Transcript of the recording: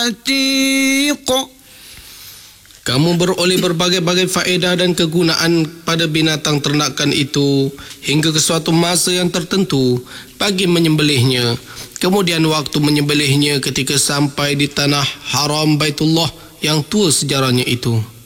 عتيق. Kamu beroleh berbagai-bagai faedah dan kegunaan pada binatang ternakan itu hingga ke suatu masa yang tertentu bagi menyembelihnya. Kemudian waktu menyembelihnya ketika sampai di tanah haram Baitullah yang tua sejarahnya itu.